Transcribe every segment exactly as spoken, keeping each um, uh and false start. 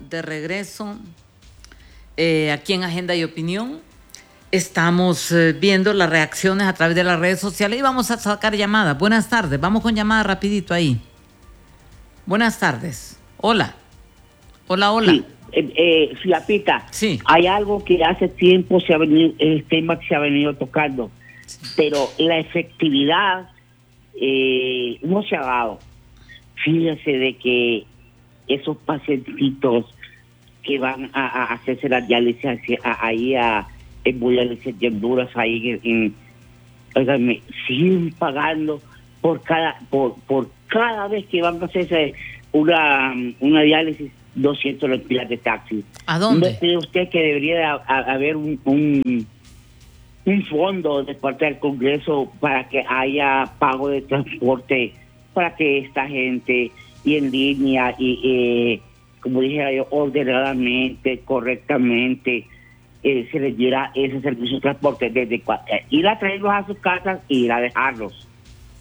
de regreso eh, aquí en Agenda y Opinión. Estamos eh, viendo las reacciones a través de las redes sociales y vamos a sacar llamadas. Buenas tardes, vamos con llamadas rapidito ahí. Buenas tardes. Hola. Hola, hola. Sí, eh, eh, Fiapita, sí. Hay algo que hace tiempo se ha venido, el tema que se ha venido tocando, sí. pero la efectividad eh, no se ha dado. Fíjese de que esos pacientitos que van a, a hacerse la diálisis ahí a hemodiálisis de Honduras, ahí en, en óigame, siguen pagando por cada por por cada vez que van a hacerse una, una diálisis doscientos lempiras de taxi. ¿A dónde? ¿No cree usted que debería haber un, un un fondo de parte del Congreso para que haya pago de transporte para que esta gente y en línea y eh, como dije yo, ordenadamente, correctamente eh, se les diera ese servicio de transporte desde eh, ir a traerlos a sus casas y ir a dejarlos?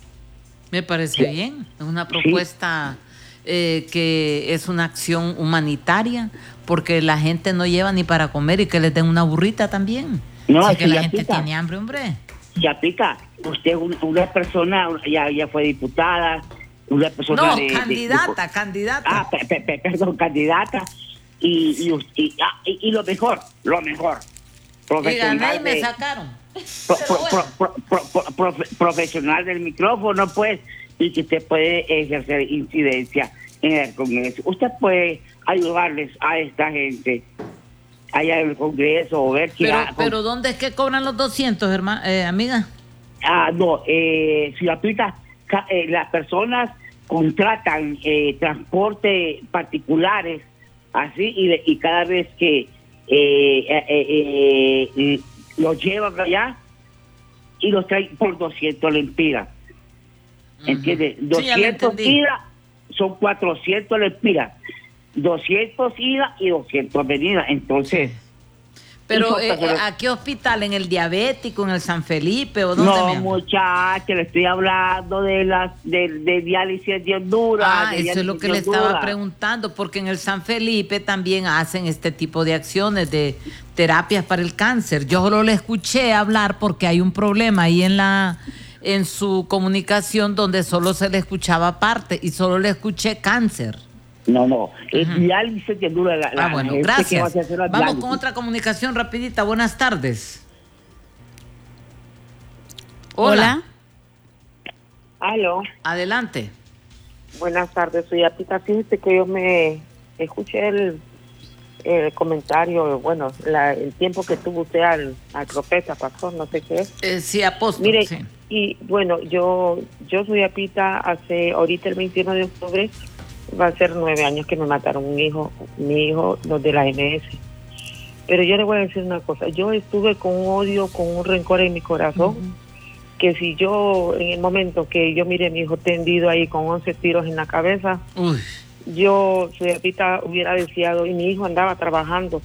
Me parece sí. bien, es una propuesta sí. eh, que es una acción humanitaria, porque la gente no lleva ni para comer y que les den una burrita también. No, o sea, que la gente pica. Tiene hambre, hombre. Ya pica. Usted una, una persona, ya, ya fue diputada, una persona no, de... candidata, de, de, candidata. Ah, pe, pe, pe, perdón, candidata. Y, y, y, y, y lo mejor, lo mejor. Y gané y me de, sacaron. Pro, pro, bueno. pro, pro, pro, pro, pro, profesional del micrófono, pues, y que usted puede ejercer incidencia en el Congreso. Usted puede ayudarles a esta gente allá en el Congreso o ver que... Pero, ha, pero ¿dónde es que cobran los doscientos, hermana, eh, amiga? Ah, no, eh, si aplica, eh, las personas contratan eh, transporte particulares, así, y, de, y cada vez que eh, eh, eh, eh, los llevan allá y los traen por doscientos lempiras. Uh-huh. ¿Entiendes? doscientos sí, ida son cuatrocientos lempiras. doscientos ida y doscientos venida. Entonces... Pero, eh, ¿a qué hospital? ¿En el Diabético, en el San Felipe o dónde? No, muchacha, le estoy hablando de las de, de diálisis de Honduras. Ah, de eso es lo que le estaba preguntando, porque en el San Felipe también hacen este tipo de acciones de terapias para el cáncer. Yo solo le escuché hablar porque hay un problema ahí en la en su comunicación donde solo se le escuchaba parte y solo le escuché cáncer. No, no, es uh-huh. diálisis de Honduras. La, ah, la bueno, gracias. Va Vamos con otra comunicación rapidita. Buenas tardes. Hola. Aló. Adelante. Buenas tardes, soy Apita. Fíjate que yo me escuché el, el comentario, bueno, la, el tiempo que tuvo usted al, al profeta, pastor, no sé qué es. Eh, sí, apóstol. Mire, sí. y bueno, yo yo soy Apita hace, ahorita el veintiuno de octubre, va a ser nueve años que me mataron un hijo, mi hijo, los de la M S. Pero yo le voy a decir una cosa, yo estuve con un odio, con un rencor en mi corazón, uh-huh. que si yo, en el momento que yo miré a mi hijo tendido ahí con once tiros en la cabeza, Uy. yo, su Apita, hubiera deseado, y mi hijo andaba trabajando,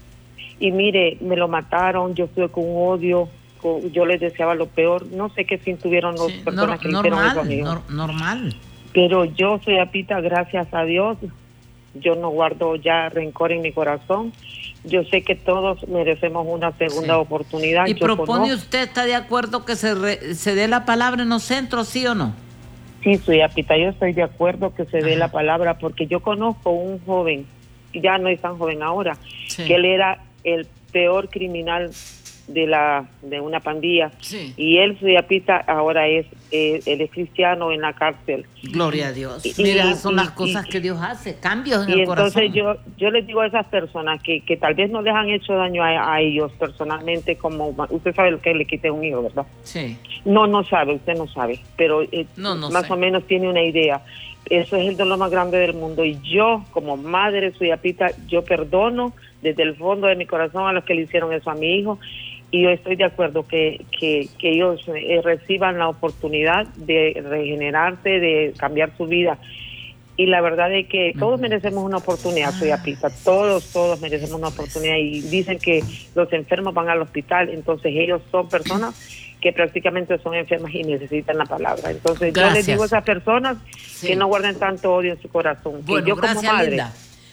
y mire, me lo mataron, yo estuve con un odio, con, yo les deseaba lo peor, no sé qué fin tuvieron las sí, personas no, que normal, hicieron eso a mi hijo. No, normal. Pero yo soy Apita, gracias a Dios, yo no guardo ya rencor en mi corazón. Yo sé que todos merecemos una segunda sí. oportunidad. ¿Y yo propone conozco, usted, está de acuerdo que se, re, se dé la palabra en los centros, sí o no? Sí, soy Apita, yo estoy de acuerdo que se Ajá. dé la palabra, porque yo conozco un joven, ya no es tan joven ahora, sí. que él era el peor criminal de la de una pandilla sí. y él, soy Apita, ahora es eh, él es cristiano en la cárcel. Gloria a Dios. Y, Mira, y, son y, las cosas y, que Dios hace, cambios en y el corazón. Y entonces yo yo les digo a esas personas que, que tal vez no les han hecho daño a, a ellos personalmente, como usted sabe lo que le quité un hijo, ¿verdad? Sí. No, no sabe, usted no sabe, pero eh, no, no más sé. o menos tiene una idea. Eso es el dolor más grande del mundo, y yo, como madre, soy Apita, yo perdono desde el fondo de mi corazón a los que le hicieron eso a mi hijo. Y yo estoy de acuerdo que, que, que ellos eh, reciban la oportunidad de regenerarse, de cambiar su vida. Y la verdad es que todos merecemos una oportunidad, soy Apita. Todos, todos merecemos una oportunidad. Y dicen que los enfermos van al hospital, entonces ellos son personas que prácticamente son enfermas y necesitan la palabra. Entonces gracias. Yo les digo a esas personas sí. que no guarden tanto odio en su corazón. Bueno, que yo gracias, como madre, Linda.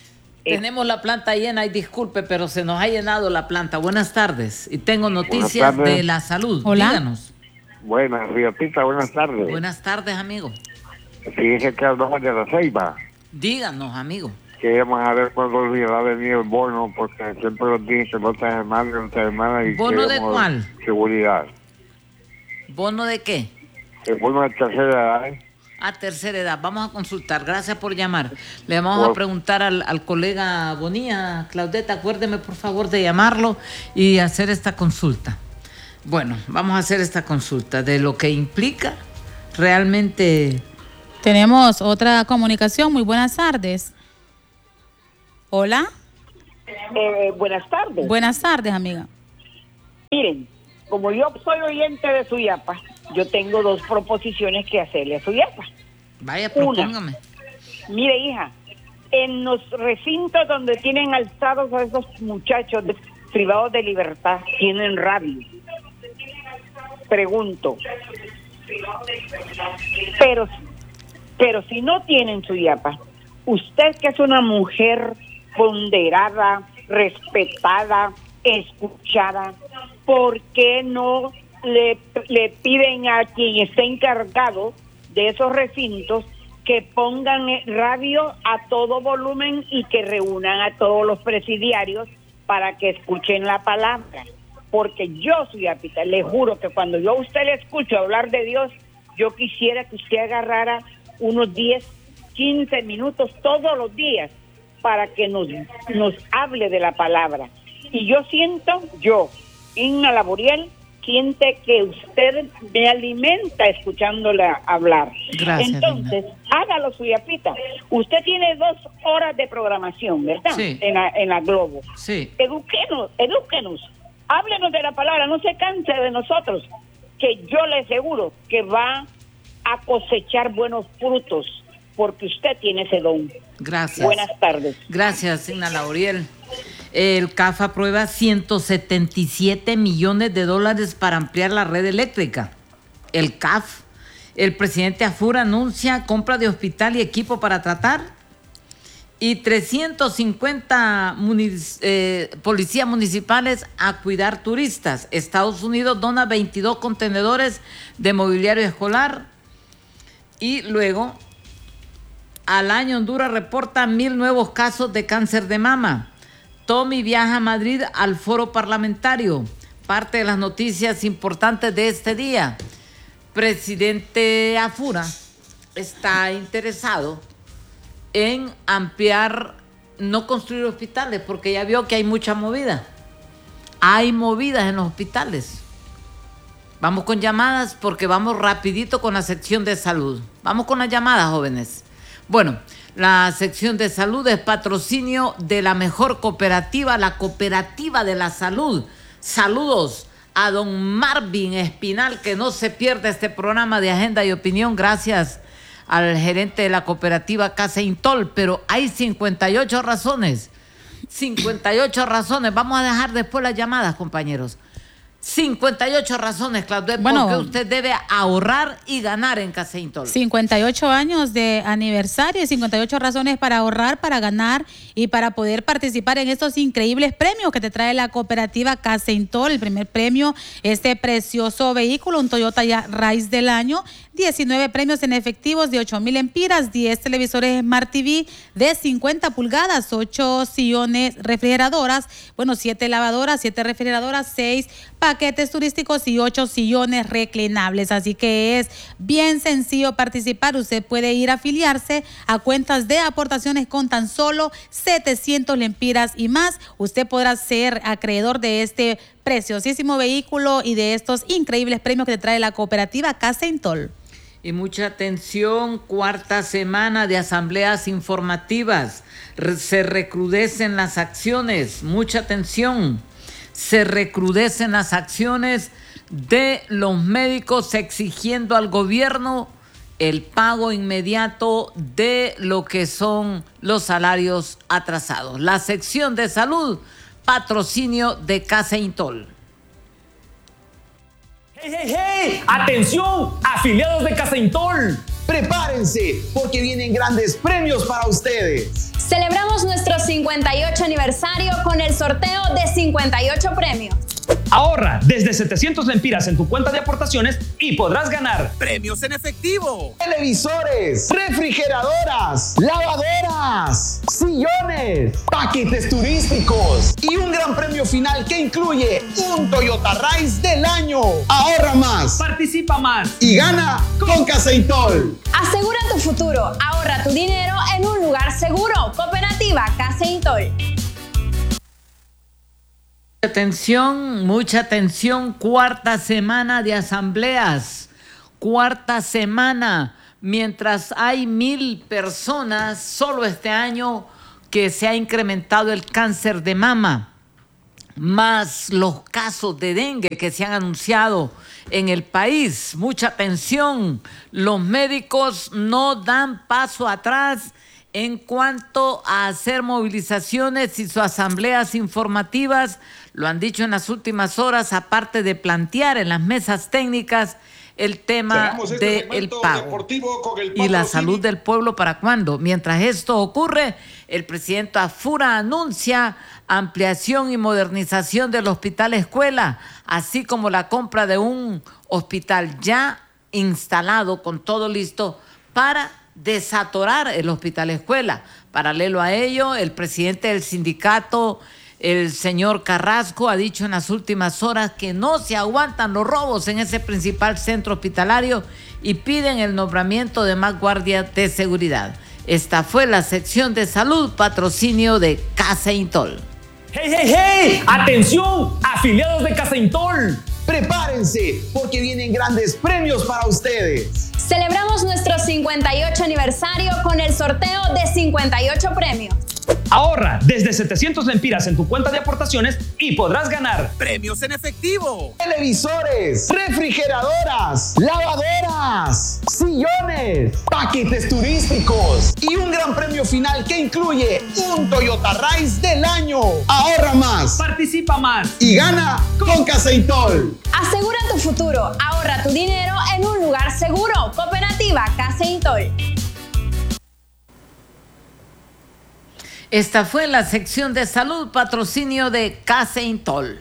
Tenemos la planta llena y disculpe, pero se nos ha llenado la planta. Buenas tardes. Y tengo noticias de la salud. Hola. Díganos. Buenas, Riotita, buenas tardes. Buenas tardes, amigo. Fíjese que hablamos de la Ceiba. Díganos, amigo. Queremos a ver cuándo va a venir el bono, porque siempre nos dicen que no trae mal, no trae mal. Y ¿Bono de cuál? Seguridad. ¿Bono de qué? El bono de tercera edad. ¿eh? A tercera edad. Vamos a consultar. Gracias por llamar. Le vamos a preguntar al, al colega Bonilla. Claudeta, acuérdeme por favor de llamarlo y hacer esta consulta. Bueno, vamos a hacer esta consulta de lo que implica realmente. Tenemos otra comunicación. Muy buenas tardes. Hola. Eh, buenas tardes. Buenas tardes, amiga. Miren, como yo soy oyente de Suyapa, yo tengo dos proposiciones que hacerle a Suyapa. Vaya, propóngame. Mire, hija, en los recintos donde tienen alzados a esos muchachos de, privados de libertad, tienen radio. Pregunto. Pero, pero si no tienen Suyapa, usted que es una mujer ponderada, respetada, escuchada, ¿por qué no le, le piden a quien esté encargado de esos recintos que pongan radio a todo volumen y que reúnan a todos los presidiarios para que escuchen la palabra? Porque yo, Suyapita, le juro que cuando yo a usted le escucho hablar de Dios, yo quisiera que usted agarrara unos diez, quince minutos todos los días para que nos, nos hable de la palabra. Y yo siento, yo, Inna Laboriel, siente que usted me alimenta escuchándola hablar. Gracias. Entonces, Inna, hágalo, Suyapita. Usted tiene dos horas de programación, ¿verdad? Sí. En la, en la Globo. Sí. Edúquenos, edúquenos. Háblenos de la palabra, no se canse de nosotros, que yo le aseguro que va a cosechar buenos frutos, porque usted tiene ese don. Gracias. Buenas tardes. Gracias, Inna Laboriel. El C A F aprueba ciento setenta y siete millones de dólares para ampliar la red eléctrica. El C A F. El presidente Afur anuncia compra de hospital y equipo para tratar. Y trescientos cincuenta munic- eh, policías municipales a cuidar turistas. Estados Unidos dona veintidós contenedores de mobiliario escolar. Y luego, al año Honduras reporta mil nuevos casos de cáncer de mama. Tommy viaja a Madrid al foro parlamentario. Parte de las noticias importantes de este día. Presidente Afura está interesado en ampliar, no construir hospitales, porque ya vio que hay mucha movida. Hay movidas en los hospitales. Vamos con llamadas porque vamos rapidito con la sección de salud. Vamos con las llamadas, jóvenes. Bueno, la sección de salud es patrocinio de la mejor cooperativa, la Cooperativa de la Salud. Saludos a don Marvin Espinal, que no se pierda este programa de Agenda y Opinión, gracias al gerente de la cooperativa Casa Intol. Pero hay cincuenta y ocho razones, cincuenta y ocho razones. Vamos a dejar después las llamadas, compañeros. cincuenta y ocho razones, Claudia, bueno, porque usted debe ahorrar y ganar en Casa Intol. cincuenta y ocho años de aniversario y cincuenta y ocho razones para ahorrar, para ganar y para poder participar en estos increíbles premios que te trae la cooperativa Casa Intol. El primer premio, este precioso vehículo, un Toyota Yaris del año, diecinueve premios en efectivos de ocho mil empiras, diez televisores Smart T V de cincuenta pulgadas, ocho sillones refrigeradoras, bueno, siete lavadoras, siete refrigeradoras, seis paquetes turísticos y ocho sillones reclinables. Así que es bien sencillo participar. Usted puede ir a afiliarse a cuentas de aportaciones con tan solo setecientos lempiras y más. Usted podrá ser acreedor de este preciosísimo vehículo y de estos increíbles premios que te trae la cooperativa Casa Intol. Y mucha atención, cuarta semana de asambleas informativas. Re- se recrudecen las acciones, mucha atención. Se recrudecen las acciones de los médicos exigiendo al gobierno el pago inmediato de lo que son los salarios atrasados. La sección de salud, patrocinio de Casa Intol. ¡Hey, hey, hey! ¡Atención, afiliados de Casa Intol! Prepárense, porque vienen grandes premios para ustedes. Celebramos nuestros cincuenta cincuenta y ocho aniversario con el sorteo de cincuenta y ocho premios. Ahorra desde setecientos lempiras en tu cuenta de aportaciones y podrás ganar premios en efectivo, televisores, refrigeradoras, lavadoras, sillones, paquetes turísticos y un gran premio final que incluye un Toyota Rise del año. Ahorra más, participa más y gana con Caseintol. Asegura tu futuro, ahorra tu dinero en un lugar seguro. Cooperativa Caseintol. Atención, mucha atención, cuarta semana de asambleas, cuarta semana, mientras hay mil personas solo este año que se ha incrementado el cáncer de mama, más los casos de dengue que se han anunciado en el país. Mucha atención, los médicos no dan paso atrás en cuanto a hacer movilizaciones y sus asambleas informativas. Lo han dicho en las últimas horas, aparte de plantear en las mesas técnicas el tema este del pago y la salud del pueblo. ¿Para cuándo? Mientras esto ocurre, el presidente Afura anuncia ampliación y modernización del hospital escuela, así como la compra de un hospital ya instalado con todo listo para desatorar el hospital escuela. Paralelo a ello, el presidente del sindicato, el señor Carrasco, ha dicho en las últimas horas que no se aguantan los robos en ese principal centro hospitalario y piden el nombramiento de más guardias de seguridad. Esta fue la sección de salud, patrocinio de Caseintol. ¡Hey, hey, hey! ¡Atención, afiliados de Caseintol! Prepárense, porque vienen grandes premios para ustedes. Celebramos nuestro cincuenta y ocho aniversario con el sorteo de cincuenta y ocho premios. Ahorra desde setecientos lempiras en tu cuenta de aportaciones y podrás ganar premios en efectivo, televisores, refrigeradoras, lavadoras, sillones, paquetes turísticos y un gran premio final que incluye un Toyota Rise del año. Ahorra más, participa más y gana con Caseintol. Asegura tu futuro, ahorra tu dinero en un lugar seguro. Cooperativa Caseintol. Esta fue la sección de salud, patrocinio de Caseintol.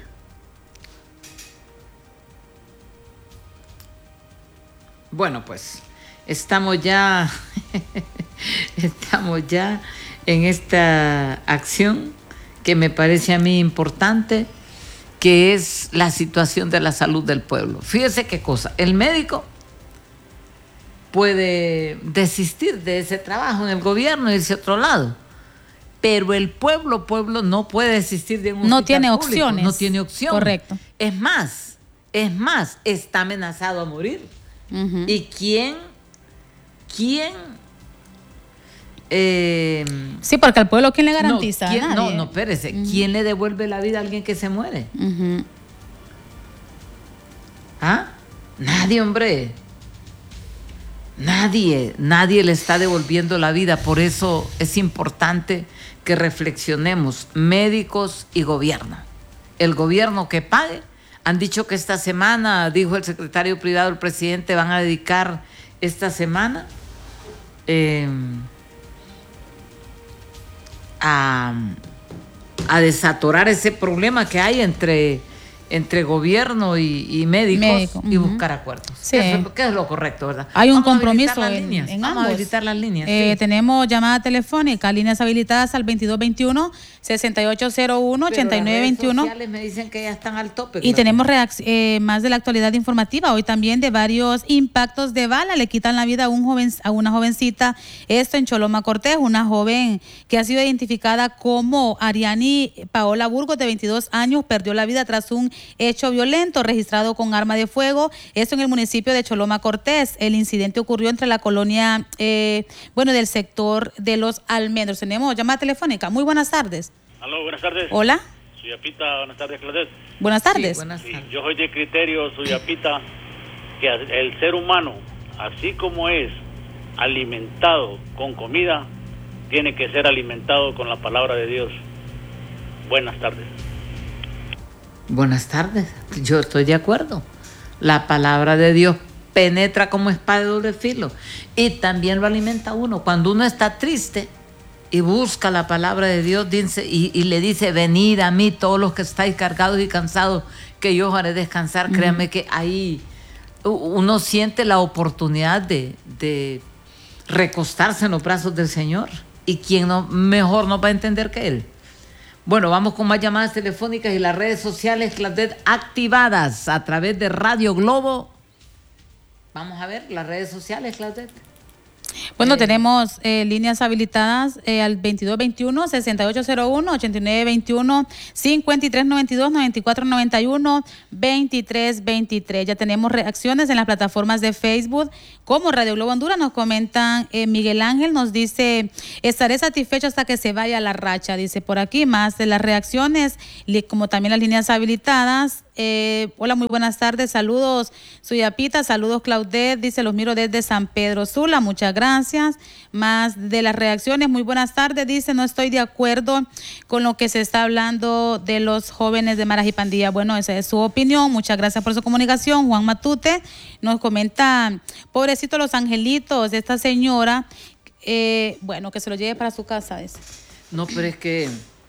Bueno, pues estamos ya, estamos ya en esta acción que me parece a mí importante, que es la situación de la salud del pueblo. Fíjese qué cosa, el médico puede desistir de ese trabajo en el gobierno y irse a otro lado, pero el pueblo, pueblo no puede desistir de un no hospital tiene público, opciones. no tiene opción. Correcto. Es más, es más, está amenazado a morir. Uh-huh. ¿Y quién, quién? Eh, sí, porque al pueblo, ¿quién le garantiza? No, ¿quién, Nadie. no, no, espérese. Uh-huh. ¿Quién le devuelve la vida a alguien que se muere? Uh-huh. ¿Ah? Nadie, hombre. Nadie, nadie le está devolviendo la vida. Por eso es importante que reflexionemos, médicos y gobierno. El gobierno que pague. Han dicho que esta semana, dijo el secretario privado del presidente, van a dedicar esta semana eh, a, a desatorar ese problema que hay entre, entre gobierno y, y médicos. Médico. Y uh-huh. buscar acuerdos. Sí. ¿Qué, es, ¿Qué es lo correcto, verdad? Hay un Vamos compromiso a en, líneas. en Vamos ambos. a habilitar las líneas. Eh, sí. Tenemos llamada telefónica, líneas habilitadas al veintidós veintiuno, sesenta y ocho cero uno, ochenta y nueve veintiuno. Las redes sociales me dicen que ya están al tope. Y claro. tenemos reac- eh, más de la actualidad informativa, hoy también de varios impactos de bala. Le quitan la vida a, un joven, a una jovencita, esto en Choloma Cortés, una joven que ha sido identificada como Ariani Paola Burgos, de veintidós años, perdió la vida tras un hecho violento registrado con arma de fuego, esto en el municipio de Choloma Cortés. El incidente ocurrió entre la colonia, eh, bueno, del sector de Los Almendros. Tenemos llamada telefónica. Muy buenas tardes. Aló, buenas tardes. Hola. Suyapita, buenas tardes, Claudette. Buenas tardes. Sí, buenas tardes. Sí, yo soy de criterio, Suyapita, que el ser humano, así como es alimentado con comida, tiene que ser alimentado con la palabra de Dios. Buenas tardes. Buenas tardes. Yo estoy de acuerdo. La palabra de Dios penetra como espada de doble filo y también lo alimenta uno. Cuando uno está triste, y busca la palabra de Dios, dice, y, y le dice, venid a mí todos los que estáis cargados y cansados, que yo os haré descansar. Uh-huh. Créanme que ahí uno siente la oportunidad de, de recostarse en los brazos del Señor. ¿Y quién no, mejor nos va a entender que Él? Bueno, vamos con más llamadas telefónicas y las redes sociales, Claudette, activadas a través de Radio Globo. Vamos a ver las redes sociales, Claudette. Bueno, eh, tenemos eh, líneas habilitadas eh, al veintidós veintiuno, sesenta y ocho cero uno, ochenta y nueve veintiuno, cincuenta y tres noventa y dos, noventa y cuatro noventa y uno, veintitrés veintitrés. Ya tenemos reacciones en las plataformas de Facebook como Radio Globo Honduras. Nos comentan, eh, Miguel Ángel nos dice, estaré satisfecho hasta que se vaya la racha. Dice por aquí, más de las reacciones, como también las líneas habilitadas. Eh, hola, muy buenas tardes, saludos Suyapita, saludos Claudette, dice, los miro desde San Pedro Sula, muchas gracias. Más de las reacciones, muy buenas tardes, dice, no estoy de acuerdo con lo que se está hablando de los jóvenes de Maras y Pandilla. Bueno, esa es su opinión, muchas gracias por su comunicación. Juan Matute nos comenta, pobrecitos los angelitos de esta señora, eh, bueno, que se lo lleve para su casa. Dice. No, pero es que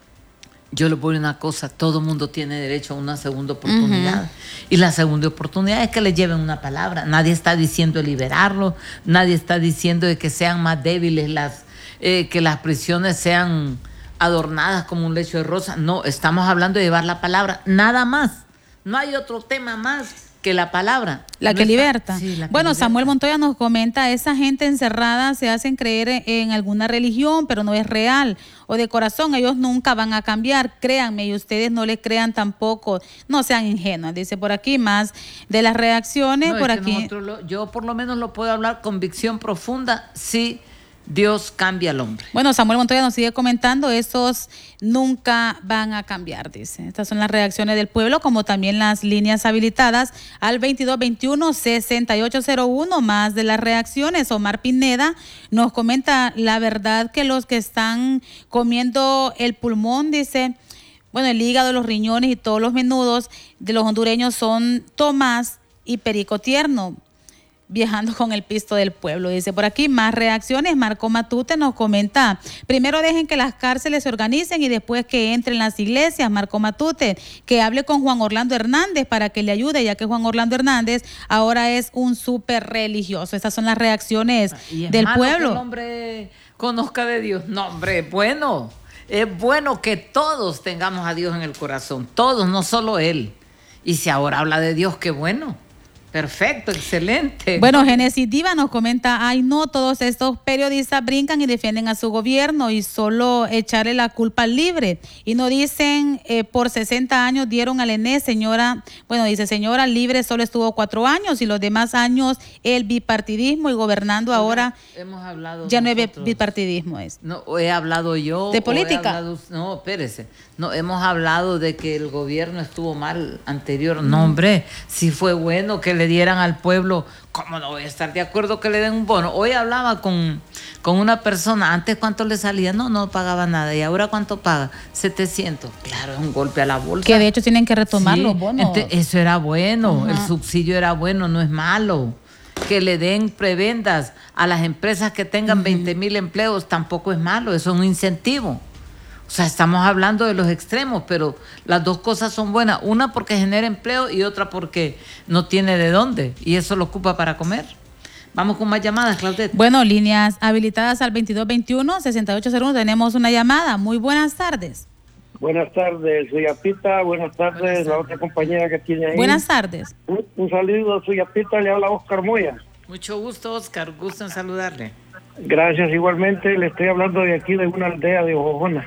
yo le voy a una cosa, todo mundo tiene derecho a una segunda oportunidad. Uh-huh. Y la segunda oportunidad es que le lleven una palabra. Nadie está diciendo de liberarlo, nadie está diciendo de que sean más débiles, las, eh, que las prisiones sean adornadas como un lecho de rosa. No, estamos hablando de llevar la palabra, nada más. No hay otro tema más que la palabra. La no que está, liberta. Sí, la que bueno, liberta. Samuel Montoya nos comenta, esa gente encerrada se hacen creer en alguna religión, pero no es real. O de corazón, ellos nunca van a cambiar. Créanme, y ustedes no les crean tampoco. No sean ingenuas. Dice por aquí, más de las reacciones. No, por es que aquí. Lo, yo por lo menos lo puedo hablar convicción profunda. Sí. Dios cambia al hombre. Bueno, Samuel Montoya nos sigue comentando, esos nunca van a cambiar, dice. Estas son las reacciones del pueblo, como también las líneas habilitadas al veintidós veintiuno, sesenta y ocho cero uno. Más de las reacciones, Omar Pineda nos comenta, la verdad que los que están comiendo el pulmón, dice, bueno, el hígado, los riñones y todos los menudos de los hondureños son Tomás y Perico Tierno, viajando con el pisto del pueblo. Dice por aquí, más reacciones. Marco Matute nos comenta, primero dejen que las cárceles se organicen y después que entren las iglesias. Marco Matute, que hable con Juan Orlando Hernández para que le ayude, ya que Juan Orlando Hernández ahora es un súper religioso. Estas son las reacciones y es del malo pueblo. Que el hombre conozca de Dios. No, hombre, es bueno. Es bueno que todos tengamos a Dios en el corazón. Todos, no solo él. Y si ahora habla de Dios, qué bueno. Perfecto, excelente. Bueno, Génesis Diva nos comenta, ay no, todos estos periodistas brincan y defienden a su gobierno y solo echarle la culpa al libre. Y no dicen, eh, por sesenta años dieron al E N E, señora, bueno, dice, señora, libre solo estuvo cuatro años y los demás años el bipartidismo y gobernando ahora, hemos hablado ya nosotros, no es bipartidismo. Es. No, he hablado yo. ¿De política? Hablado, no, espérese. No, hemos hablado de que el gobierno estuvo mal anterior. No, hombre, sí fue bueno que le dieran al pueblo. ¿Cómo no voy a estar de acuerdo que le den un bono? Hoy hablaba con, con una persona, antes cuánto le salía, no, no pagaba nada, y ahora cuánto paga, setecientos. Claro, es un golpe a la bolsa. Que de hecho tienen que retomar sí, los bonos. Ente, eso era bueno, Ajá. El subsidio era bueno, no es malo. Que le den prebendas a las empresas que tengan uh-huh. veinte mil empleos tampoco es malo, eso es un incentivo. O sea, estamos hablando de los extremos, pero las dos cosas son buenas. Una porque genera empleo y otra porque no tiene de dónde y eso lo ocupa para comer. Vamos con más llamadas, Claudette. Bueno, líneas habilitadas al veintidós veintiuno, sesenta y ocho cero uno. Tenemos una llamada. Muy buenas tardes. Buenas tardes, Suyapita. Buenas tardes, buenas tardes, la otra compañera que tiene ahí. Buenas tardes. Un, un saludo, Suyapita. Le habla Oscar Moya. Mucho gusto, Oscar. Gusto en saludarle. Gracias, igualmente. Le estoy hablando de aquí, de una aldea de Ojojona.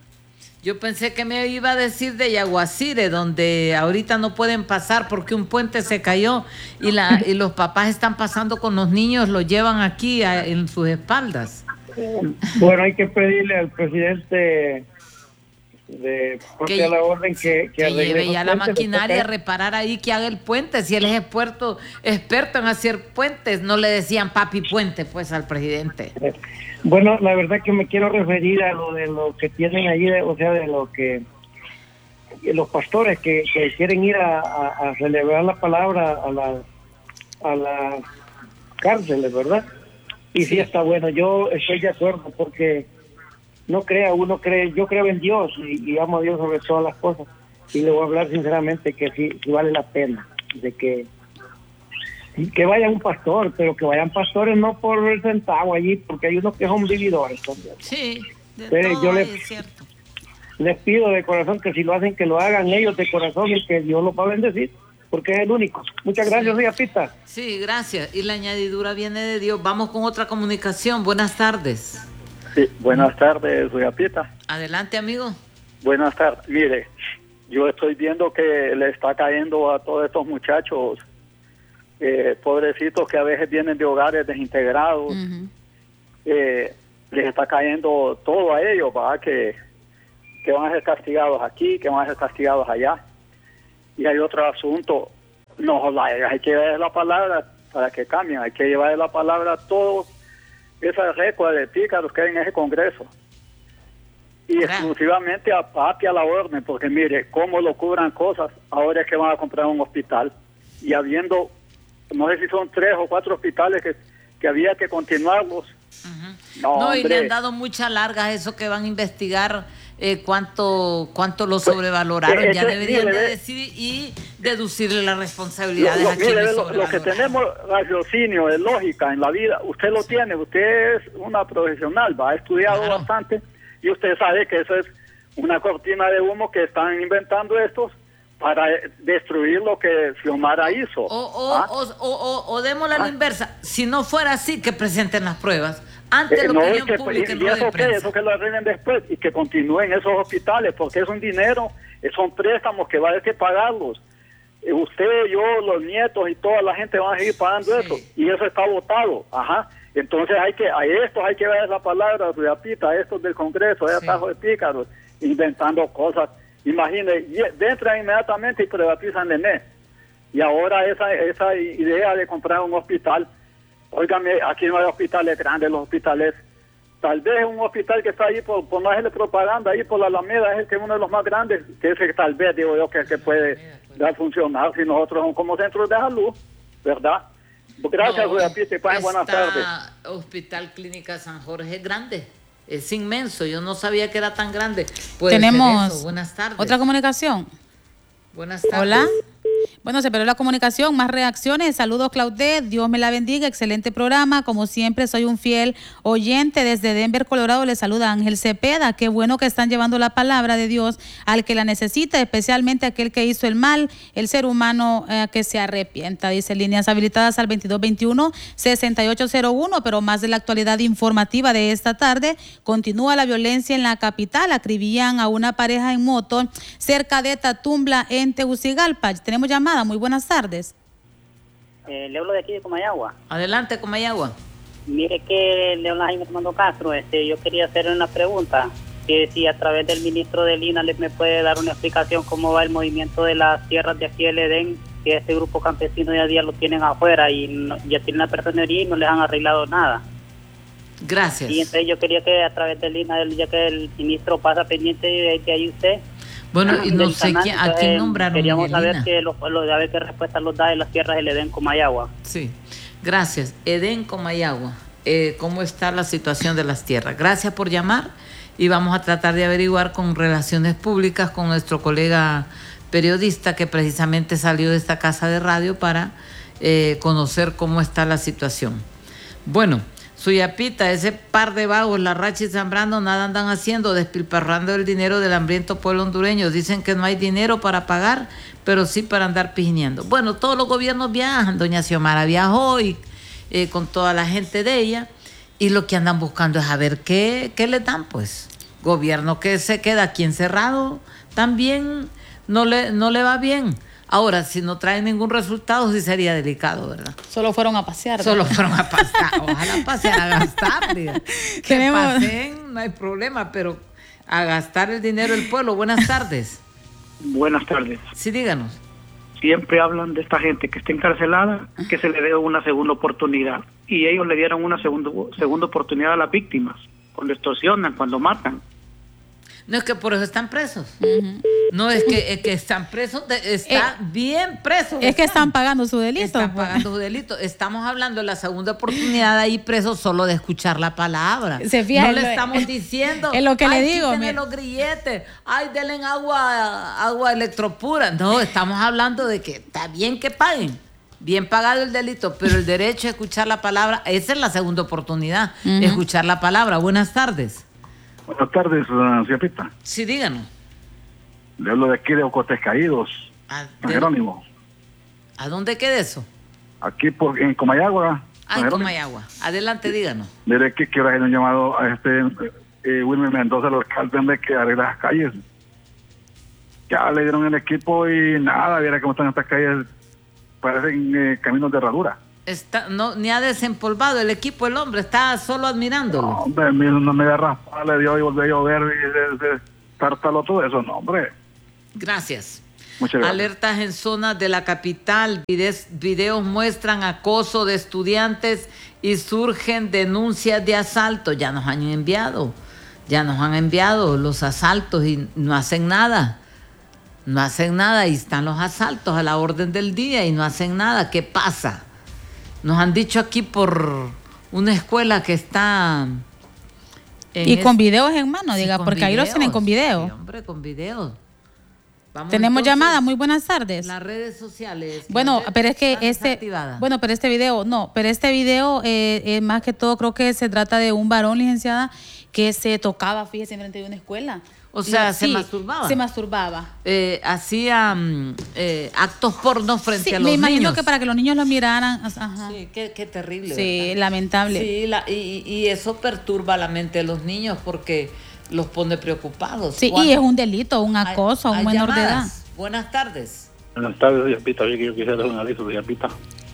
Yo pensé que me iba a decir de Yaguacire, donde ahorita no pueden pasar porque un puente se cayó y, la, y los papás están pasando con los niños, los llevan aquí a, en sus espaldas. Bueno, hay que pedirle al presidente de que, a la orden que, que, que lleve ya la maquinaria a reparar ahí, que haga el puente. Si él es experto, experto en hacer puentes, no le decían papi puente pues al presidente. Bueno, la verdad que me quiero referir a lo de lo que tienen allí, o sea, de lo que los pastores que, que quieren ir a, a, a celebrar la palabra a la a las cárceles, ¿verdad? Y sí. sí está bueno, yo estoy de acuerdo porque no crea, uno cree, yo creo en Dios y, y amo a Dios sobre todas las cosas. Y le voy a hablar sinceramente que sí, sí vale la pena de que que vaya un pastor, pero que vayan pastores no por el centavo allí, porque hay unos que son vividores también. Sí, de Pero todo yo hay, les, es cierto. les pido de corazón que si lo hacen, que lo hagan ellos de corazón y que Dios los va a bendecir, porque es el único. Muchas gracias, Ría Pita. Sí, gracias. Y la añadidura viene de Dios. Vamos con otra comunicación. Buenas tardes. Sí, buenas tardes, Ría Pita. Adelante, amigo. Buenas tardes. Mire, yo estoy viendo que le está cayendo a todos estos muchachos, eh, pobrecitos que a veces vienen de hogares desintegrados, uh-huh. eh, les está cayendo todo a ellos, ¿verdad? Que, que van a ser castigados aquí, que van a ser castigados allá. Y hay otro asunto, no, hay que llevar la palabra para que cambien, hay que llevar la palabra a todos esas récords de pícaros que hay en ese Congreso. Y exclusivamente a papi a la orden, porque mire, cómo lo cubran cosas, ahora es que van a comprar un hospital. Y habiendo, no sé si son tres o cuatro hospitales que, que había que continuarlos. Uh-huh. No, no y le han dado muchas largas eso que van a investigar eh, cuánto cuánto lo sobrevaloraron. Pues, ya deberían mire, de decir y deducirle las responsabilidades lo, lo, a quienes mire, lo, lo que tenemos raciocinio de lógica en la vida, usted lo tiene, usted es una profesional, va, ha estudiado claro. bastante. Y usted sabe que eso es una cortina de humo que están inventando estos para destruir lo que Xiomara hizo. O, o, ¿ah? o, o, o, o démosle a la ¿Ah? inversa. Si no fuera así, que presenten las pruebas. Antes eh, la opinión no, que, pública y, y eso, que, eso que lo arreglen después y que continúen esos hospitales, porque es un dinero, son préstamos que va a haber que pagarlos. Eh, usted, yo, los nietos y toda la gente van a seguir pagando sí. eso. Y eso está votado. Ajá. Entonces hay que, a estos hay que ver la palabra, Ruyapita, a estos del Congreso, a estos de pícaros, inventando cosas. Imagine, entran inmediatamente y privatizan el E N E. Y ahora esa esa idea de comprar un hospital, óigame, aquí no hay hospitales grandes, los hospitales, tal vez un hospital que está ahí por, por no hacerle propaganda, ahí por la Alameda, es el que es uno de los más grandes, que ese tal vez, digo yo, que, que puede dar funcionar si nosotros somos como centros de salud, ¿verdad? Gracias, no, Ruyapita, y pasen buenas tardes. Hospital Clínica San Jorge es grande, es inmenso, yo no sabía que era tan grande. Puede Tenemos buenas tardes. Otra comunicación. Buenas tardes. Hola. Bueno, se perdió la comunicación, más reacciones. Saludos, Claudette, Dios me la bendiga, excelente programa. Como siempre, soy un fiel oyente desde Denver, Colorado. Le saluda Ángel Cepeda. Qué bueno que están llevando la palabra de Dios al que la necesita, especialmente aquel que hizo el mal, el ser humano eh, que se arrepienta. Dice líneas habilitadas al veintidós veintiuno, sesenta y ocho cero uno, pero más de la actualidad informativa de esta tarde. Continúa la violencia en la capital. Acribillan a una pareja en moto cerca de Tatumbla, en Tegucigalpa. Tenemos llamada, muy buenas tardes. Eh, le hablo de aquí de Comayagua. Adelante, Comayagua. Mire que León Jaime Armando Castro, este, yo quería hacer una pregunta, que si a través del ministro de Lina les me puede dar una explicación cómo va el movimiento de las tierras de aquí del Edén, que este grupo campesino ya día lo tienen afuera y no, ya tienen la personería y no les han arreglado nada. Gracias. Y entonces yo quería que a través de Lina, ya que el ministro pasa pendiente de, de ahí usted. Bueno, y no sé quién, a quién nombraron. Queríamos saber que lo, lo, a ver qué respuesta nos da de las tierras del Edén Comayagua. Sí, gracias. Edén Comayagua, eh, ¿cómo está la situación de las tierras? Gracias por llamar y vamos a tratar de averiguar con Relaciones Públicas, con nuestro colega periodista que precisamente salió de esta casa de radio para eh, conocer cómo está la situación. Bueno, Suyapita, ese par de vagos, la Racha y Zambrano, nada andan haciendo, despilfarrando el dinero del hambriento pueblo hondureño. Dicen que no hay dinero para pagar, pero sí para andar pijineando. Bueno, todos los gobiernos viajan, doña Xiomara viajó y, eh, con toda la gente de ella, y lo que andan buscando es a ver qué, qué le dan, pues. Gobierno que se queda aquí encerrado, también no le, no le va bien. Ahora, si no trae ningún resultado, sí sería delicado, ¿verdad? Solo fueron a pasear. Solo fueron a pasear. Ojalá pasear a gastar. Diga. Que Tenemos... pasen, no hay problema, pero a gastar el dinero del pueblo. Buenas tardes. Buenas tardes. Sí, díganos. Siempre hablan de esta gente que está encarcelada, que se le dé una segunda oportunidad. Y ellos le dieron una segunda, segunda oportunidad a las víctimas, cuando extorsionan, cuando matan. No es que por eso están presos. Uh-huh. No es que, es que están presos, de, está eh, bien presos. Es que están pagando su delito. Están pues. pagando su delito. Estamos hablando de la segunda oportunidad ahí presos solo de escuchar la palabra. Se fija, no le lo, estamos diciendo. Es lo que ay, le digo. Quítenle los grilletes. Ay, denle agua, agua electropura. No, estamos hablando de que está bien que paguen. Bien pagado el delito, pero el derecho a escuchar la palabra, esa es la segunda oportunidad, uh-huh. escuchar la palabra. Buenas tardes. Buenas tardes, uh, señora Pita. Sí, díganos. Le hablo de aquí de Ocotes Caídos, ¿A San Jerónimo. ¿A dónde queda eso? Aquí por, en Comayagua. Ah, en Comayagua. Adelante, díganos. Mire que quiero hacer un llamado a este eh, Wilmer Mendoza, el alcalde, de que arregle las calles. Ya le dieron el equipo y nada, viera cómo están estas calles, parecen eh, caminos de herradura. Está, no, ni ha desempolvado el equipo, el hombre, está solo admirándolo. No, hombre, no me da raspa, le dio y volvió a llover y de, de, tártalo todo eso, no, hombre. Gracias. Muchas gracias. Alertas en zonas de la capital, videos, videos muestran acoso de estudiantes y surgen denuncias de asalto. Ya nos han enviado, ya nos han enviado los asaltos y no hacen nada. No hacen nada y están los asaltos a la orden del día y no hacen nada. ¿Qué pasa? Nos han dicho aquí por una escuela que está... Y con es... videos en mano, sí, diga, porque videos, ahí los tienen con video. Sí, hombre, con videos. Vamos. Tenemos llamada, muy buenas tardes. Las redes sociales. Bueno, pero es que este... Bueno, pero este video, no, pero este video, eh, eh, más que todo, creo que se trata de un varón, licenciada, que se tocaba, fíjese, enfrente de una escuela. O sea, y, se sí, masturbaba. Se masturbaba. Eh, hacía um, eh, actos porno frente sí, a los niños. Me imagino que para que los niños lo miraran. Ajá. Sí, qué, qué terrible. Sí, ¿verdad? Lamentable. Sí, la, y, y eso perturba la mente de los niños porque los pone preocupados. Sí, y es un delito, un acoso a un menor de edad. Buenas tardes. Buenas tardes, doña Pita. Oye, que yo quisiera hacer un aviso, doña Pita.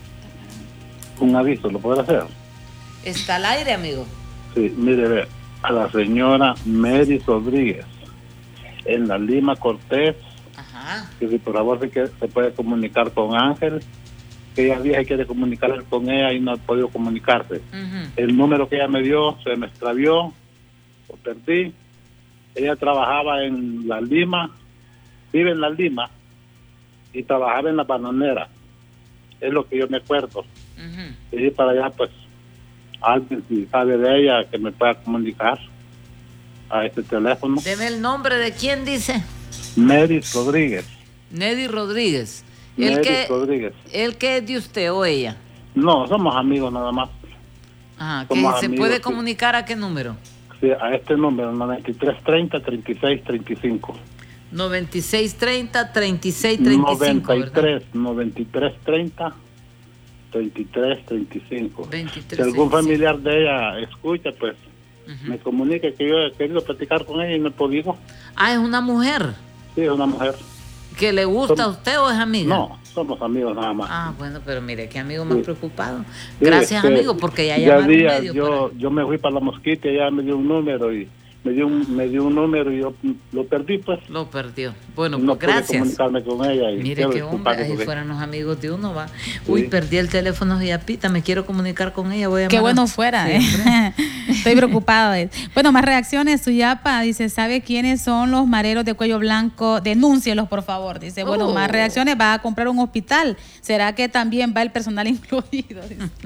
Un aviso, ¿lo puede hacer? Está al aire, amigo. Sí, mire, ve, a la señora Mary Rodríguez en la Lima Cortés, ajá, que si por favor se, que, se puede comunicar con Ángel, que ella dije quiere comunicarse con ella y no ha podido comunicarse. Uh-huh. El número que ella me dio se me extravió, lo perdí. Ella trabajaba en la Lima, vive en la Lima y trabajaba en la bananera, es lo que yo me acuerdo. Uh-huh. Y para allá, pues, alguien si sabe de ella que me pueda comunicar a este teléfono. Deme el nombre de quién dice. Mary Rodríguez. Neddy Rodríguez. Neddy ¿El que, Rodríguez. ¿El que es de usted o ella? No, somos amigos nada más. Ajá, ¿que se amigos, puede comunicar sí. a qué número? Sí, a este número, noventa y tres treinta, treinta y seis treinta y cinco. noventa y seis treinta, treinta y seis treinta y cinco, noventa y tres, noventa y tres treinta, treinta y tres treinta y cinco. veintitrés, si algún treinta y cinco. Familiar de ella escucha, pues uh-huh. me comunique que yo he querido platicar con ella y no he podido. Ah, ¿es una mujer? Sí, es una mujer. ¿Que le gusta Som- a usted o es amiga? No, somos amigos nada más. Ah, bueno, pero mire, qué amigo más sí. preocupado. Sí, Gracias, este, amigo, porque ya, ya llamaron días, medio yo, para... yo me fui para la Mosquita y ella me dio un número y me dio un, me dio un número y yo lo perdí, pues. Lo perdió. Bueno, no pues gracias. pude comunicarme con ella. Y mire qué hombre, ahí porque... fueran los amigos de uno, va. Sí. Uy, perdí el teléfono de Yapita, me quiero comunicar con ella, voy a Qué bueno fuera, ¿eh? Estoy preocupada. Bueno, más reacciones. Suyapa dice, ¿sabe quiénes son los mareros de cuello blanco? Denúncielos, por favor. Dice, bueno, oh. más reacciones, va a comprar un hospital. ¿Será que también va el personal incluido?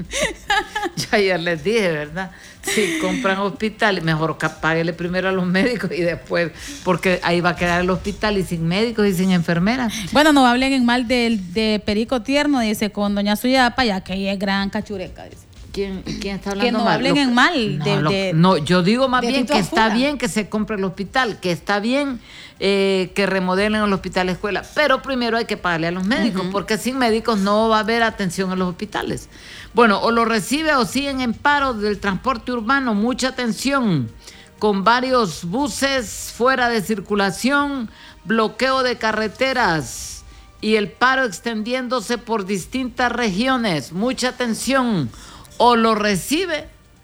Yo ayer les dije, ¿verdad? Si compran hospital, mejor páguele primero a los médicos y después, porque ahí va a quedar el hospital y sin médicos y sin enfermeras. Bueno, no hablen en mal de, de Perico Tierno, dice, con doña Suyapa, ya que ella es gran cachureca, dice. ¿Quién, ¿Quién está hablando mal? Que no mal? hablen lo, en mal. No, de, lo, de, no, yo digo más bien que está Afura. Bien que se compre el hospital, que está bien eh, que remodelen el hospital escuela, pero primero hay que pagarle a los médicos, uh-huh. porque sin médicos no va a haber atención en los hospitales. Bueno, o lo recibe o siguen en paro del transporte urbano, mucha atención, con varios buses fuera de circulación, bloqueo de carreteras y el paro extendiéndose por distintas regiones, mucha atención. O lo recibe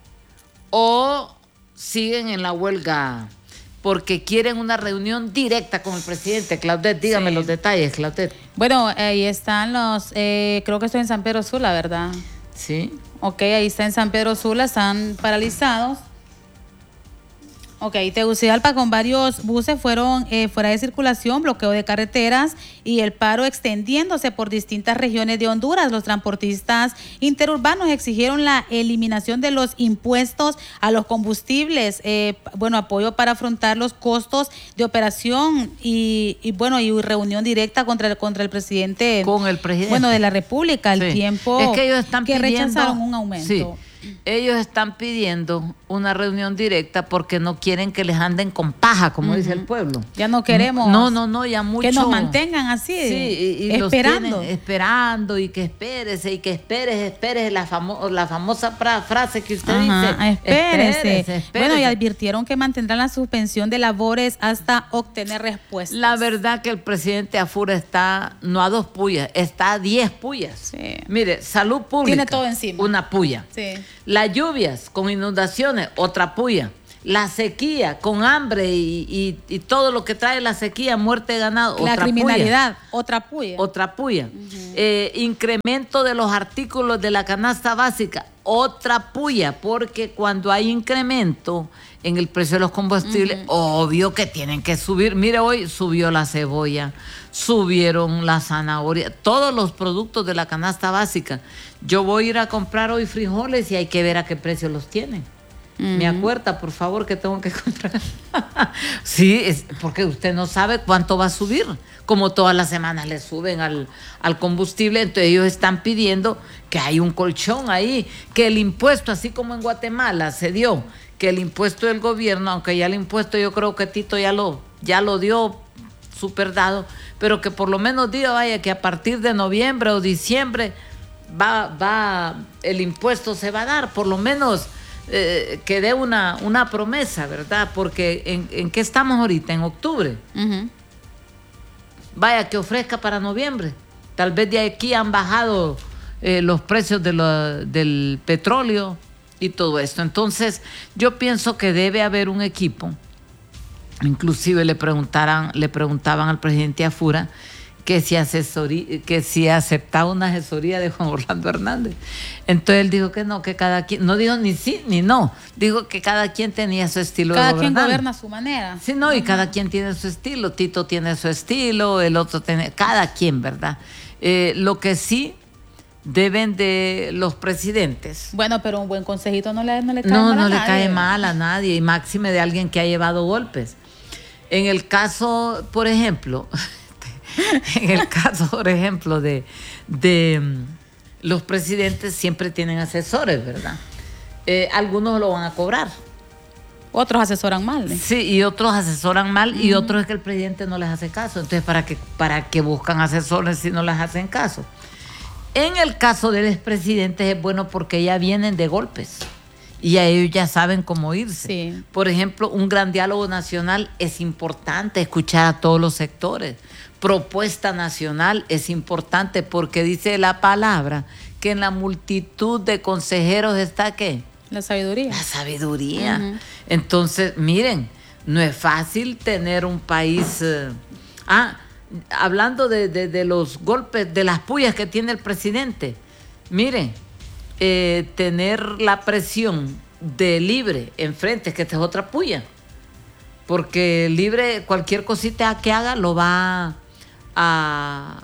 o siguen en la huelga porque quieren una reunión directa con el presidente. Claudette, dígame sí. los detalles, Claudette. Bueno, ahí están los, eh, creo que estoy en San Pedro Sula, ¿verdad? Sí. Ok, ahí está en San Pedro Sula, están paralizados. Ok, Tegucigalpa con varios buses fueron eh, fuera de circulación, bloqueo de carreteras y el paro extendiéndose por distintas regiones de Honduras. Los transportistas interurbanos exigieron la eliminación de los impuestos a los combustibles, eh, bueno, apoyo para afrontar los costos de operación y, y bueno, y reunión directa contra el, contra el presidente, con el presidente, bueno, de la República, el sí. tiempo es que ellos están que pidiendo, rechazaron un aumento. Sí. Ellos están pidiendo una reunión directa porque no quieren que les anden con paja, como uh-huh. dice el pueblo. Ya no queremos. No, no, no, ya mucho. Que nos mantengan así, sí, y, y esperando. Los esperando y que espérese y que esperes, esperes la, famo la famosa frase que usted Ajá, dice. Espérese. Espérese, espérese. Bueno, y advirtieron que mantendrán la suspensión de labores hasta obtener respuestas. La verdad que el presidente Afura está, no a dos puyas, está a diez puyas. Sí. Mire, salud pública. Tiene todo encima. Una puya. Sí. Las lluvias con inundaciones, otra puya. La sequía con hambre y, y, y todo lo que trae la sequía, muerte de ganado, la otra criminalidad, puya. otra puya. Otra puya. Uh-huh. eh, incremento de los artículos de la canasta básica, otra puya, porque cuando hay incremento en el precio de los combustibles, uh-huh. obvio que tienen que subir. Mire, hoy subió la cebolla, subieron la zanahoria, todos los productos de la canasta básica. Yo voy a ir a comprar hoy frijoles y hay que ver a qué precio los tienen. Uh-huh. Me acuerda, por favor, que tengo que comprar. Sí, es porque usted no sabe cuánto va a subir. Como todas las semanas le suben al, al combustible, entonces ellos están pidiendo que hay un colchón ahí, que el impuesto, así como en Guatemala se dio, que el impuesto del gobierno, aunque ya el impuesto yo creo que Tito ya lo, ya lo dio super dado, pero que por lo menos diga, vaya, que a partir de noviembre o diciembre va, va, el impuesto se va a dar, por lo menos eh, que dé una, una promesa, ¿verdad? Porque en, ¿en qué estamos ahorita? En octubre. Uh-huh. Vaya, que ofrezca para noviembre. Tal vez de aquí han bajado eh, los precios de lo, del petróleo y todo esto. Entonces, yo pienso que debe haber un equipo. Inclusive le preguntaran, le preguntaban al presidente Afura que si asesoría, que si aceptaba una asesoría de Juan Orlando Hernández. Entonces él dijo que no, que cada quien, no dijo ni sí ni no, dijo que cada quien tenía su estilo cada de gobernar. Cada quien gobierna a su manera. Sí, no, y uh-huh. cada quien tiene su estilo. Tito tiene su estilo, el otro tiene, cada quien, ¿verdad? Eh, lo que sí deben de los presidentes. Bueno, pero un buen consejito no le, no le cae no, mal no a le nadie. cae mal a nadie, y máxime de alguien que ha llevado golpes. En el caso, por ejemplo, en el caso, por ejemplo, de, de los presidentes siempre tienen asesores, ¿verdad? Eh, algunos lo van a cobrar. Otros asesoran mal. ¿eh? Sí, y otros asesoran mal, uh-huh. y otros es que el presidente no les hace caso. Entonces, ¿para qué, para qué buscan asesores si no les hacen caso? En el caso de los expresidentes es bueno porque ya vienen de golpes y a ellos ya saben cómo irse. Sí. Por ejemplo, un gran diálogo nacional es importante, escuchar a todos los sectores. Propuesta nacional es importante porque dice la palabra que en la multitud de consejeros está ¿qué? La sabiduría. La sabiduría. Uh-huh. Entonces, miren, no es fácil tener un país... Eh, ah, hablando de, de, de los golpes, de las puyas que tiene el presidente, miren, eh, tener la presión de Libre enfrente, que esta es otra puya, porque Libre cualquier cosita que haga lo va a,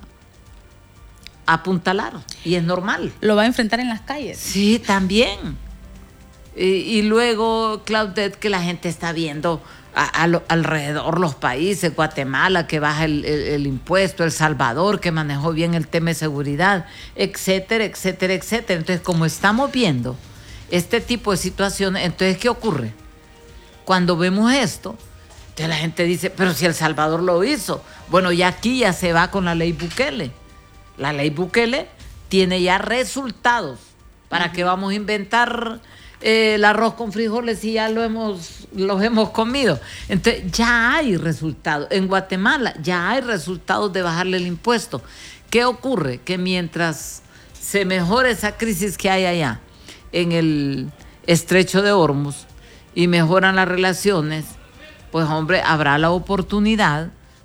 a apuntalar, y es normal. Lo va a enfrentar en las calles. Sí, también. Y, y luego, Claudette, que la gente está viendo a, a lo, alrededor los países, Guatemala, que baja el, el, el impuesto, El Salvador, que manejó bien el tema de seguridad, etcétera, etcétera, etcétera. Entonces, como estamos viendo este tipo de situaciones, entonces, ¿qué ocurre? Cuando vemos esto, entonces la gente dice, pero si El Salvador lo hizo. Bueno, ya aquí ya se va con la ley Bukele. La ley Bukele tiene ya resultados. ¿Para uh-huh. qué vamos a inventar eh, el arroz con frijoles si ya lo hemos, los hemos comido? Entonces ya hay resultados. En Guatemala ya hay resultados de bajarle el impuesto. ¿Qué ocurre? Que mientras se mejore esa crisis que hay allá en el estrecho de Hormuz y mejoran las relaciones, pues hombre, habrá la oportunidad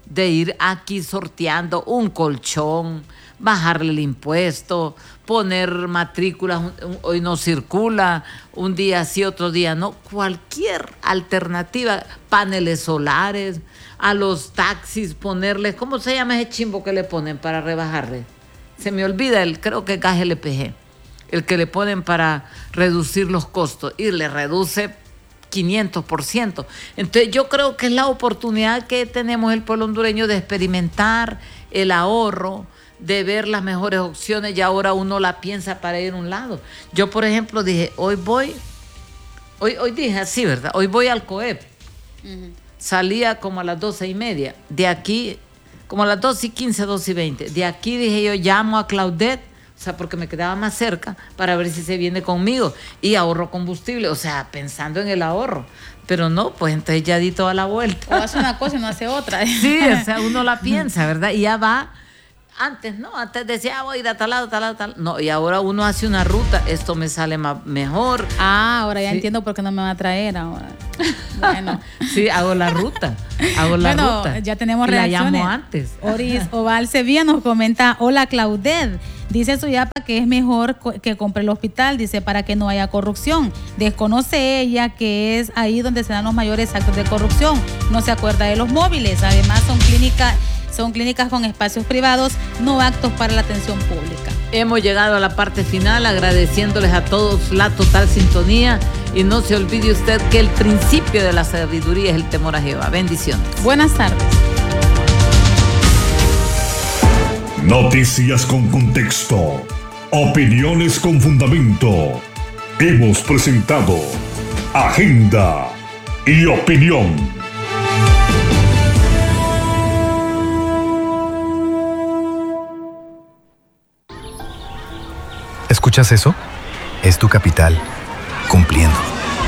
de ir aquí sorteando un colchón, bajarle el impuesto, poner matrículas, hoy no circula, un día sí, otro día no, cualquier alternativa, paneles solares, a los taxis ponerles, ¿cómo se llama ese chimbo que le ponen para rebajarle? Se me olvida, el, creo que es gas L P G, el que le ponen para reducir los costos y le reduce quinientos por ciento. Entonces yo creo que es la oportunidad que tenemos el pueblo hondureño de experimentar el ahorro, de ver las mejores opciones y ahora uno la piensa para ir a un lado. Yo, por ejemplo, dije, hoy voy, hoy, hoy dije así, ¿verdad? Hoy voy al COEP. Uh-huh. Salía como a las doce y media. De aquí, como a las doce y quince, doce y veinte. De aquí dije yo, llamo a Claudette, o sea, porque me quedaba más cerca, para ver si se viene conmigo. Y ahorro combustible, o sea, pensando en el ahorro. Pero no, pues entonces ya di toda la vuelta. O hace una cosa y no hace otra. Sí, o sea, uno la piensa, ¿verdad? Y ya va. Antes no, antes decía, ah, voy a ir a tal lado, tal lado, tal. No, y ahora uno hace una ruta, esto me sale más, mejor. Ah, ahora ya sí. Entiendo por qué no me va a traer ahora. Bueno. Sí, hago la ruta, hago la bueno, ruta. Ya tenemos y reacciones. La llamo antes. Oris Oval Sevilla nos comenta, hola Claudette, dice Suyapa que es mejor que compre el hospital, dice, para que no haya corrupción. Desconoce ella que es ahí donde se dan los mayores actos de corrupción. No se acuerda de los móviles, además son clínicas... Son clínicas con espacios privados, no actos para la atención pública. Hemos llegado a la parte final agradeciéndoles a todos la total sintonía y no se olvide usted que el principio de la sabiduría es el temor a Jehová. Bendiciones. Buenas tardes. Noticias con contexto. Opiniones con fundamento. Hemos presentado Agenda y Opinión. ¿Escuchas eso? Es tu capital, cumpliendo.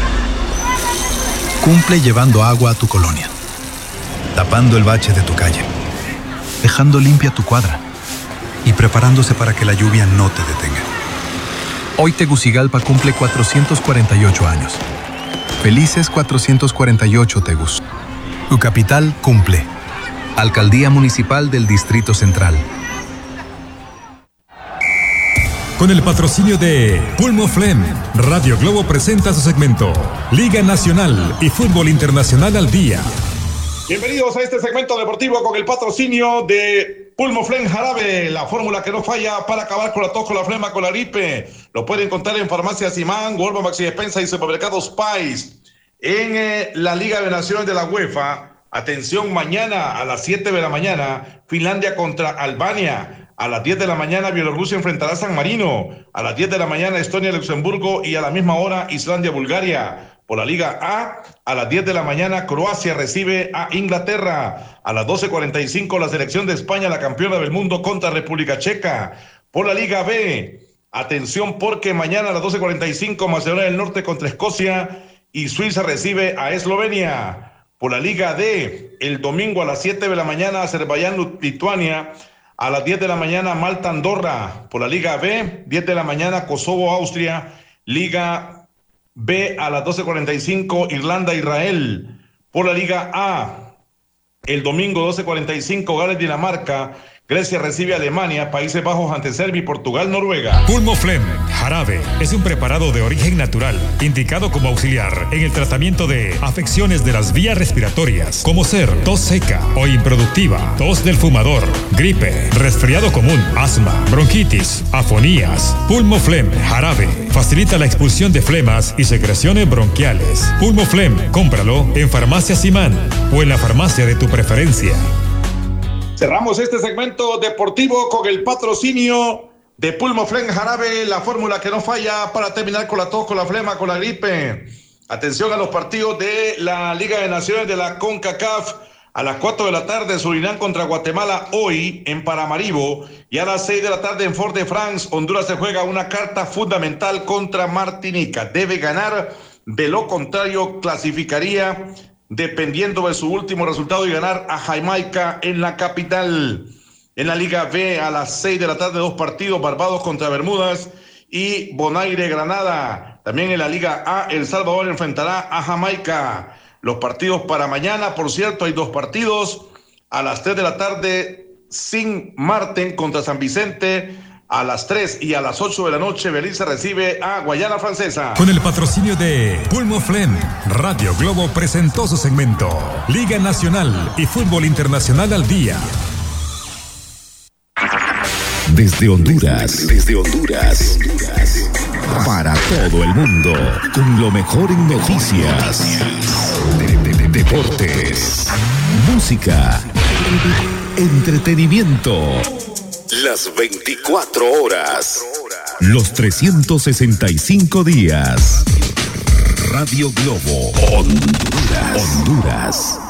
Cumple llevando agua a tu colonia, tapando el bache de tu calle, dejando limpia tu cuadra y preparándose para que la lluvia no te detenga. Hoy Tegucigalpa cumple cuatrocientos cuarenta y ocho años. Felices cuatrocientos cuarenta y ocho Tegus. Tu capital cumple. Alcaldía Municipal del Distrito Central. Con el patrocinio de Pulmoflem, Radio Globo presenta su segmento Liga Nacional y Fútbol Internacional al Día. Bienvenidos a este segmento deportivo con el patrocinio de Pulmoflem Jarabe, la fórmula que no falla para acabar con la tos, con la flema, con la gripe. Lo pueden encontrar en Farmacias Imán, Walmart, Maxi Despensa y Supermercados Pais. En eh, la Liga de Naciones de la UEFA, atención, mañana a las siete de la mañana, Finlandia contra Albania. A las diez de la mañana, Bielorrusia enfrentará a San Marino. A las diez de la mañana, Estonia, Luxemburgo. Y a la misma hora, Islandia, Bulgaria. Por la Liga A, a las diez de la mañana, Croacia recibe a Inglaterra. A las doce cuarenta y cinco, la selección de España, la campeona del mundo, contra República Checa. Por la Liga B, atención porque mañana a las doce cuarenta y cinco, Macedonia del Norte contra Escocia. Y Suiza recibe a Eslovenia. Por la Liga D, el domingo a las siete de la mañana, Azerbaiyán, Lituania. A las diez de la mañana, Malta, Andorra. Por la Liga B, diez de la mañana, Kosovo, Austria. Liga B, a las doce cuarenta y cinco, Irlanda, Israel. Por la Liga A, el domingo doce cuarenta y cinco, Gales, Dinamarca. Grecia recibe a Alemania, Países Bajos ante Serbia y Portugal, Noruega. Pulmoflem Jarabe es un preparado de origen natural, indicado como auxiliar en el tratamiento de afecciones de las vías respiratorias, como ser tos seca o improductiva, tos del fumador, gripe, resfriado común, asma, bronquitis, afonías. Pulmoflem Jarabe facilita la expulsión de flemas y secreciones bronquiales. Pulmoflem, cómpralo en Farmacias Imán o en la farmacia de tu preferencia. Cerramos este segmento deportivo con el patrocinio de Pulmoflem Jarabe, la fórmula que no falla para terminar con la tos, con la flema, con la gripe. Atención a los partidos de la Liga de Naciones de la CONCACAF. A las cuatro de la tarde, Surinam contra Guatemala hoy en Paramaribo. Y a las seis de la tarde en Fort-de-France, Honduras se juega una carta fundamental contra Martinica. Debe ganar, de lo contrario clasificaría dependiendo de su último resultado y ganar a Jamaica en la capital. En la Liga B a las seis de la tarde, dos partidos, Barbados contra Bermudas y Bonaire Granada. También en la Liga A, El Salvador enfrentará a Jamaica. Los partidos para mañana, por cierto, hay dos partidos. A las tres de la tarde, Sin Marten contra San Vicente. A las tres y a las ocho de la noche, Belice recibe a Guayana Francesa. Con el patrocinio de Pulmoflem, Radio Globo presentó su segmento Liga Nacional y Fútbol Internacional al Día. Desde Honduras, desde Honduras, para todo el mundo, con lo mejor en noticias, de, de, de, deportes, música, entretenimiento. Las veinticuatro horas, los trescientos sesenta y cinco días. Radio Globo, Honduras, Honduras.